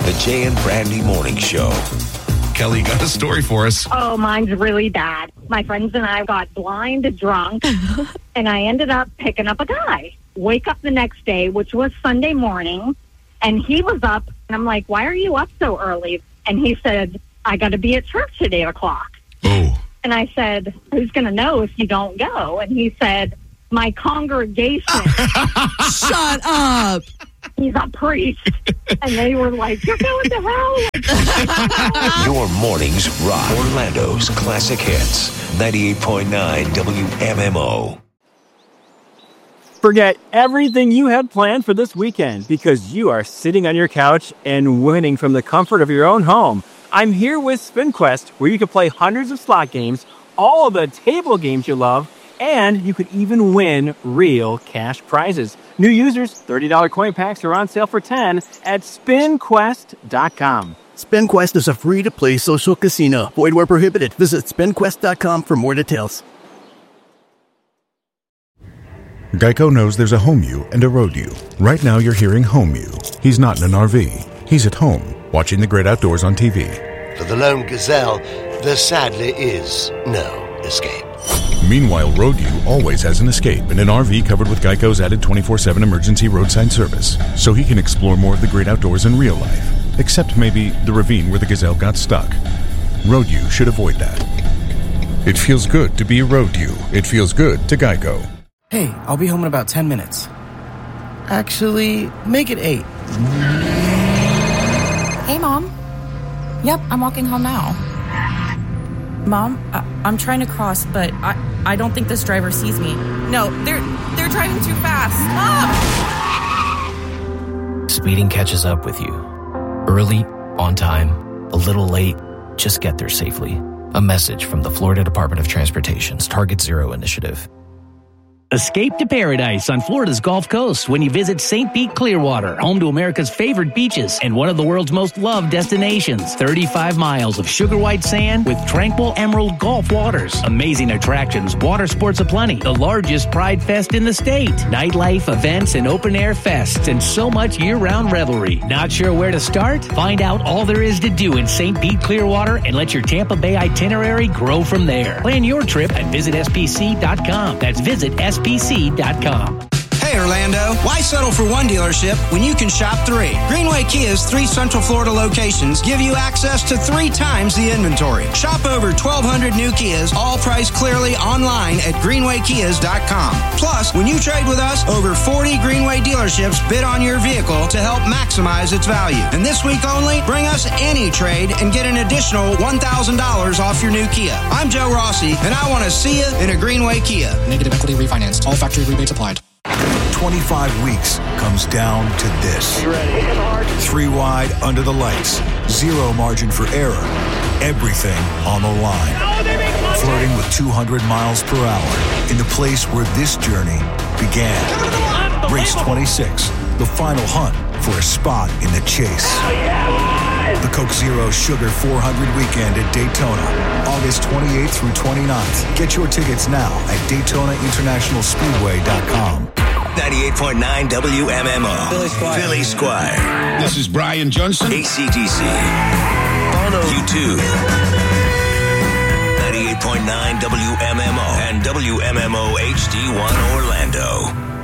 The Jay and Brandy Morning Show. Kelly, got a story for us. Oh, mine's really bad. My friends and I got blind drunk, and I ended up picking up a guy. Wake up the next day, which was Sunday morning, and he was up, and I'm like, why are you up so early? And he said, I got to be at church at 8 o'clock. Oh. And I said, who's going to know if you don't go? And he said, my congregation. Shut up. He's a priest. And they were like, you're going to hell. Your mornings rock. Orlando's classic hits. 98.9 WMMO. Forget everything you had planned for this weekend because you are sitting on your couch and winning from the comfort of your own home. I'm here with SpinQuest, where you can play hundreds of slot games, all of the table games you love, and you could even win real cash prizes. New users, $30 coin packs are on sale for $10 at SpinQuest.com. SpinQuest is a free-to-play social casino. Void where prohibited. Visit SpinQuest.com for more details. Geico knows there's a home you and a road you. Right now you're hearing home you. He's not in an RV. He's at home, watching the great outdoors on TV. For the lone gazelle, there sadly is no escape. Meanwhile, Road U always has an escape in an RV covered with Geico's added 24/7 emergency roadside service, so he can explore more of the great outdoors in real life, except maybe the ravine where the gazelle got stuck. Road U should avoid that. It feels good to be Road U. It feels good to Geico. Hey, I'll be home in about 10 minutes. Actually, make it 8. Hey, Mom. Yep, I'm walking home now. Mom, I'm trying to cross, but I don't think this driver sees me. No, they're driving too fast. Stop! Speeding catches up with you. Early, on time, a little late, just get there safely. A message from the Florida Department of Transportation's Target Zero initiative. Escape to paradise on Florida's Gulf Coast when you visit St. Pete Clearwater, home to America's favorite beaches and one of the world's most loved destinations. 35 miles of sugar white sand with tranquil emerald Gulf waters. Amazing attractions, water sports aplenty, the largest Pride Fest in the state, nightlife, events, and open-air fests, and so much year-round revelry. Not sure where to start? Find out all there is to do in St. Pete Clearwater and let your Tampa Bay itinerary grow from there. Plan your trip at visitspc.com. That's visitspc.com. Hey Orlando, why settle for one dealership when you can shop 3? Greenway Kia's 3 Central Florida locations give you access to 3 times the inventory. Shop over 1,200 new Kias, all priced clearly online at greenwaykias.com. Plus, when you trade with us, over 40 Greenway dealerships bid on your vehicle to help maximize its value. And this week only, bring us any trade and get an additional $1,000 off your new Kia. I'm Joe Rossi, and I want to see you in a Greenway Kia. Negative equity refinanced. All factory rebates applied. 25 weeks comes down to this. You ready? 3 wide under the lights. 0 margin for error. Everything on the line. Flirting with 200 miles per hour in the place where this journey began. Race 26, the final hunt for a spot in the chase. The Coke Zero Sugar 400 Weekend at Daytona, August 28th through 29th. Get your tickets now at DaytonaInternationalSpeedway.com. 98.9 WMMO. Philly Squire. This is Brian Johnson. AC/DC. Bono. U2. 98.9 WMMO and WMMO HD1 Orlando.